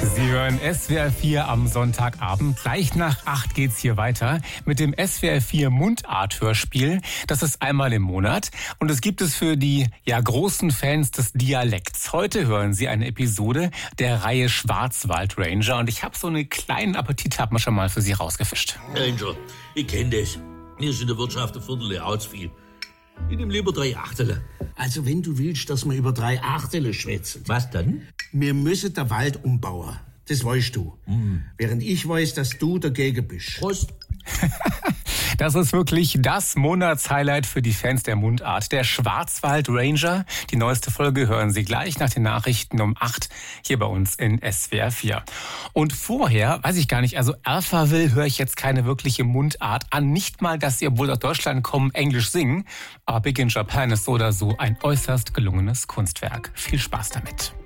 Sie hören SWR 4 am Sonntagabend. Gleich nach 8 geht's hier weiter mit dem SWR 4 Mundart-Hörspiel. Das ist einmal im Monat und es gibt es für die großen Fans des Dialekts. Heute hören Sie eine Episode der Reihe Schwarzwald Ranger und ich habe so einen kleinen Appetit, haben wir schon mal für Sie rausgefischt. Ranger, ich kenn das. Mir ist in der Wirtschaft ein Viertel zu viel. Ich nehm lieber 3 Achtel. Also wenn du willst, dass wir über 3 Achtel schwätzen. Was dann? Wir müssen den Wald umbauen. Das weißt du. Während ich weiß, dass du dagegen bist. Prost. Das ist wirklich das Monatshighlight für die Fans der Mundart. Der Schwarzwald Ranger. Die neueste Folge hören Sie gleich nach den Nachrichten um 8 hier bei uns in SWR 4. Und vorher, weiß ich gar nicht, also Alphaville höre ich jetzt keine wirkliche Mundart an. Nicht mal, dass sie, obwohl aus Deutschland kommen, Englisch singen. Aber Big in Japan ist so oder so ein äußerst gelungenes Kunstwerk. Viel Spaß damit.